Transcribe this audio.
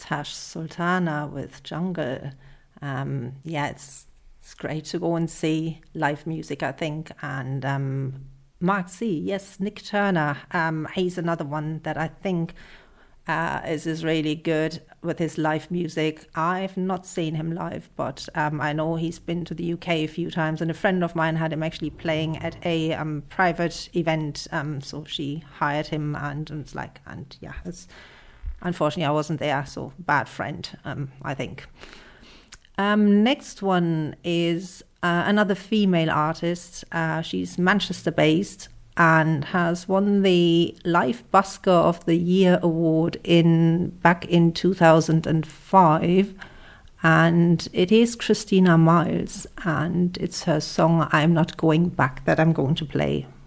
Tash Sultana with Jungle. It's great to go and see live music, I think. And Mark C, yes, Nick Turner. He's another one that I think is really good with his live music. I've not seen him live, but I know he's been to the UK a few times, and a friend of mine had him actually playing at a private event. So she hired him, and it's like, unfortunately I wasn't there, so bad friend, I think. Next one is another female artist. She's Manchester-based and has won the Live Busker of the Year award back in 2005. And it is Christina Miles, and it's her song I'm Not Going Back that I'm going to play.